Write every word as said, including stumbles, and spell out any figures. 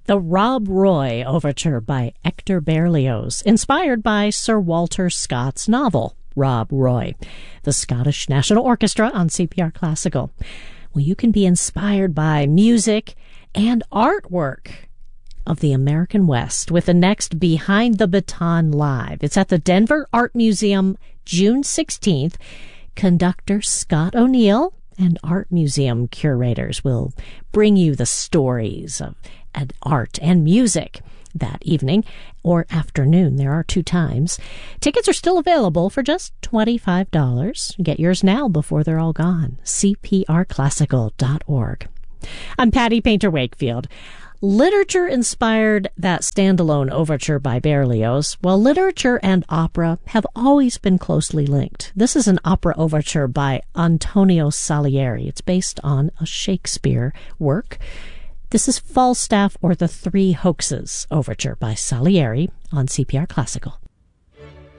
The Rob Roy Overture by Hector Berlioz, inspired by Sir Walter Scott's novel, Rob Roy. The Scottish National Orchestra on C P R Classical. Well, you can be inspired by music and artwork of the American West with the next Behind the Baton Live. It's at the Denver Art Museum, June sixteenth. Conductor Scott O'Neill and art museum curators will bring you the stories of art and music that evening or afternoon. There are two times. Tickets are still available for just twenty-five dollars. Get yours now before they're all gone. C P R classical dot org. I'm Patty Painter Wakefield. Literature inspired that standalone overture by Berlioz, while literature and opera have always been closely linked. This is an opera overture by Antonio Salieri. It's based on a Shakespeare work. This is Falstaff or the Three Hoaxes overture by Salieri on C P R Classical.